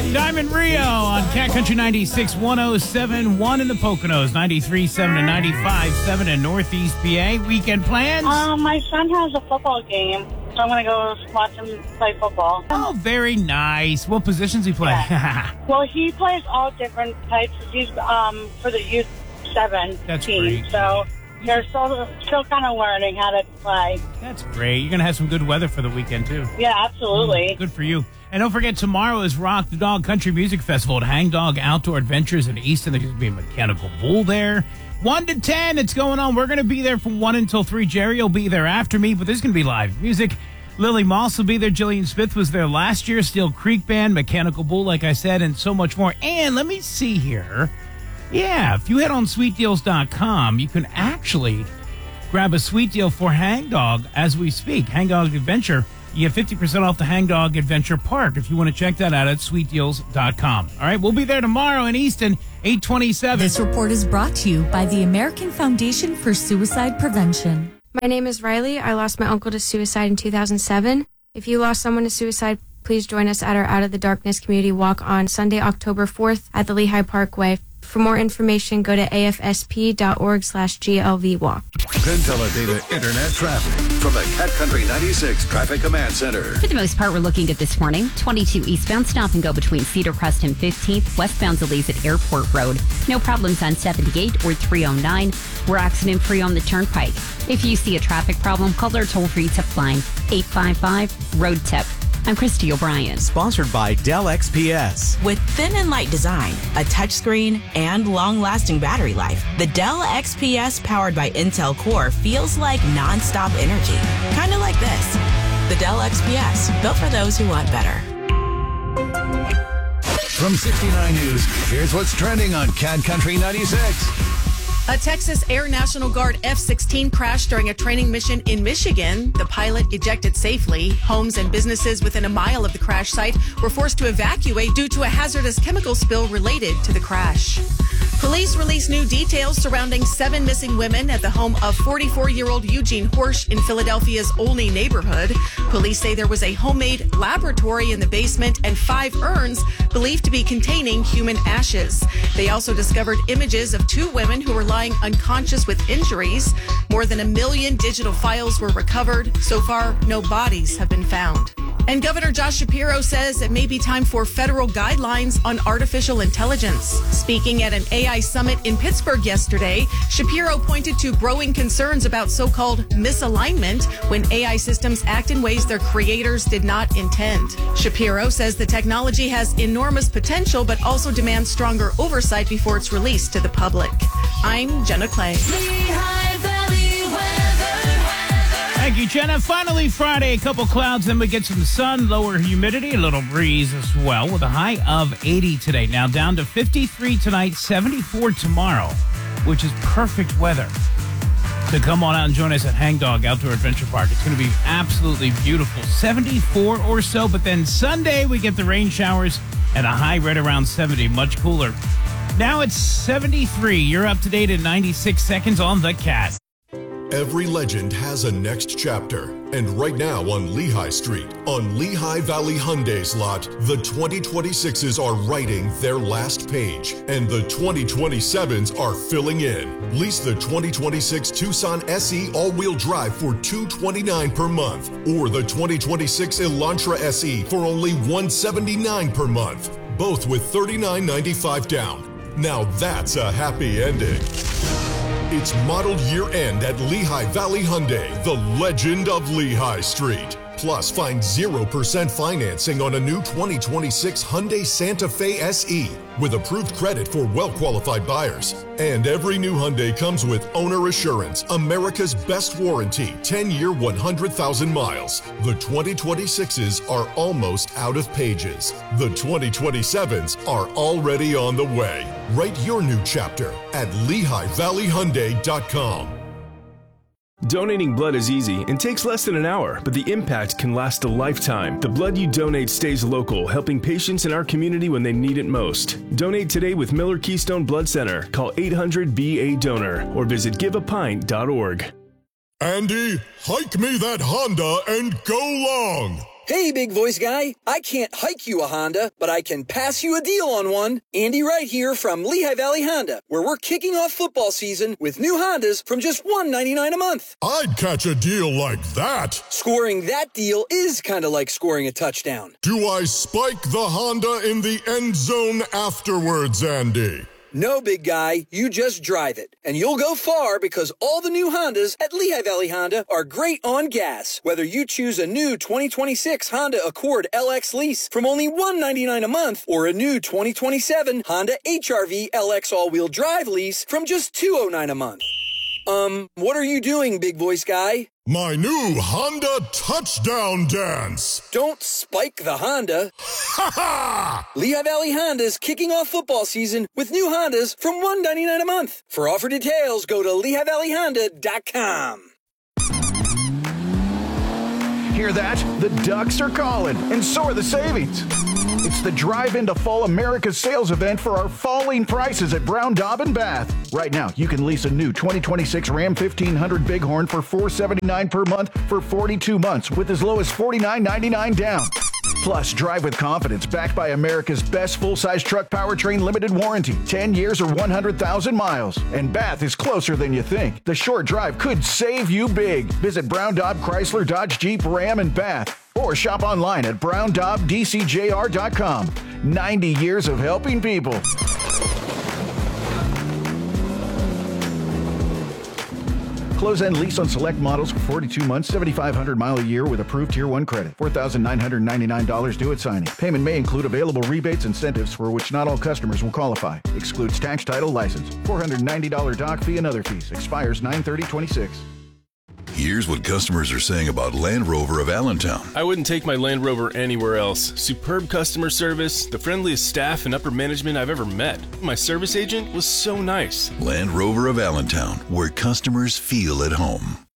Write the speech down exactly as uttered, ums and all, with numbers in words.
Diamond Rio on Cat Country ninety-six point one oh seven point one in the Poconos, ninety-three point seven to ninety-five point seven in Northeast P A. Weekend plans? Um, my son has a football game, so I'm going to go watch him play football. Oh, very nice. What positions he play? Yeah. Well, he plays all different types. He's um for the youth seven That's team, great. so they're still still kind of learning how to play. That's great. You're going to have some good weather for the weekend, too. Yeah, absolutely. Mm, good for you. And don't forget, tomorrow is Rock the Dog Country Music Festival at Hang Dog Outdoor Adventures in Easton. There's going to be a mechanical bull there. one to ten, it's going on. We're going to be there from one until three. Jerry will be there after me, but there's going to be live music. Lily Moss will be there. Jillian Smith was there last year. Steel Creek Band, Mechanical Bull, like I said, and so much more. And let me see here. Yeah, if you head on sweet deals dot com, you can actually grab a sweet deal for Hang Dog as we speak. Hang Dog Adventure. You get fifty percent off the Hang Dog Adventure Park if you want to check that out at sweet deals dot com. All right, we'll be there tomorrow in Easton, eight twenty-seven. This report is brought to you by the American Foundation for Suicide Prevention. My name is Riley. I lost my uncle to suicide in two thousand seven. If you lost someone to suicide, please join us at our Out of the Darkness community walk on Sunday, October fourth at the Lehigh Parkway. For more information, go to afsp.org slash GLV walk. PenTeleData Internet traffic from the Cat Country ninety-six Traffic Command Center. For the most part, we're looking good this morning. twenty-two eastbound, stop and go between Cedar Crest and fifteenth. Westbound delays at Airport Road. No problems on seventy-eight or three oh nine. We're accident-free on the Turnpike. If you see a traffic problem, call our toll-free tip line, eight five five, road tip. I'm Christy O'Brien. Sponsored by Dell X P S. With thin and light design, a touchscreen, and long-lasting battery life, the Dell X P S powered by Intel Core feels like non-stop energy. Kind of like this. The Dell X P S, built for those who want better. From sixty-nine News, here's what's trending on Cat Country ninety-six. A Texas Air National Guard F sixteen crashed during a training mission in Michigan. The pilot ejected safely. Homes and businesses within a mile of the crash site were forced to evacuate due to a hazardous chemical spill related to the crash. Police released new details surrounding seven missing women at the home of forty-four-year-old Eugene Horsch in Philadelphia's Olney neighborhood. Police say there was a homemade laboratory in the basement and five urns believed to be containing human ashes. They also discovered images of two women who were lying unconscious with injuries. More than a million digital files were recovered. So far, no bodies have been found. And Governor Josh Shapiro says it may be time for federal guidelines on artificial intelligence. Speaking at an A I summit in Pittsburgh yesterday, Shapiro pointed to growing concerns about so-called misalignment when A I systems act in ways their creators did not intend. Shapiro says the technology has enormous potential, but also demands stronger oversight before it's released to the public. I'm Jenna Clay. Thank you, Jenna. Finally, Friday, a couple clouds, then we get some sun, lower humidity, a little breeze as well, with a high of eighty today. Now down to fifty-three tonight, seventy-four tomorrow, which is perfect weather to come on out and join us at Hang Dog Outdoor Adventure Park. It's going to be absolutely beautiful. seventy-four or so, but then Sunday we get the rain showers and a high right around seventy, much cooler. Now it's seventy-three. You're up to date in ninety-six seconds on The Cat. Every legend has a next chapter, and right now on Lehigh Street, on Lehigh Valley Hyundai's lot, the twenty twenty-sixes are writing their last page, and the twenty twenty-sevens are filling in. Lease the twenty twenty-six Tucson S E all-wheel drive for two hundred twenty-nine dollars per month, or the twenty twenty-six Elantra S E for only one hundred seventy-nine dollars per month, both with thirty-nine ninety-five down. Now that's a happy ending. It's model year end at Lehigh Valley Hyundai, the legend of Lehigh Street. Plus, find zero percent financing on a new twenty twenty-six Hyundai Santa Fe S E with approved credit for well-qualified buyers. And every new Hyundai comes with Owner Assurance, America's best warranty, ten-year, one hundred thousand miles. The twenty twenty-sixes are almost out of pages. The twenty twenty-sevens are already on the way. Write your new chapter at Lehigh Valley Hyundai dot com. Donating blood is easy and takes less than an hour, but the impact can last a lifetime. The blood you donate stays local, helping patients in our community when they need it most. Donate today with Miller Keystone Blood Center. Call eight hundred B A donor or visit give a pint dot org. Andy, hike me that Honda and go long. Hey, big voice guy. I can't hike you a Honda, but I can pass you a deal on one. Andy Wright here from Lehigh Valley Honda, where we're kicking off football season with new Hondas from just one hundred ninety-nine dollars a month. I'd catch a deal like that. Scoring that deal is kind of like scoring a touchdown. Do I spike the Honda in the end zone afterwards, Andy? No, big guy, you just drive it. And you'll go far because all the new Hondas at Lehigh Valley Honda are great on gas. Whether you choose a new twenty twenty-six Honda Accord L X lease from only one hundred ninety-nine dollars a month or a new twenty twenty-seven Honda H R V L X all-wheel drive lease from just two hundred nine dollars a month. Um, what are you doing, big voice guy? My new Honda touchdown dance. Don't spike the Honda. Ha ha! Lehigh Valley Honda's kicking off football season with new Hondas from one hundred ninety-nine dollars a month. For offer details, go to lehigh valley honda dot com. Hear that? The Ducks are calling, and so are the savings. It's the Drive Into Fall America sales event for our falling prices at Brown Daub and Bath. Right now, you can lease a new twenty twenty-six Ram fifteen hundred Bighorn for four hundred seventy-nine dollars per month for forty-two months with as low as forty-nine ninety-nine down. Plus, drive with confidence backed by America's best full-size truck powertrain limited warranty, ten years or one hundred thousand miles. And Bath is closer than you think. The short drive could save you big. Visit Brown Daub Chrysler Dodge Jeep Ram and Bath or shop online at brown daub d c j r dot com. ninety years of helping people. Close-end lease on select models for forty-two months, seventy-five hundred mile a year with approved Tier one credit. four thousand nine hundred ninety-nine dollars due at signing. Payment may include available rebates and incentives for which not all customers will qualify. Excludes tax, title, license. four hundred ninety dollars doc fee and other fees. Expires nine thirty twenty-six. Here's what customers are saying about Land Rover of Allentown. I wouldn't take my Land Rover anywhere else. Superb customer service, the friendliest staff and upper management I've ever met. My service agent was so nice. Land Rover of Allentown, where customers feel at home.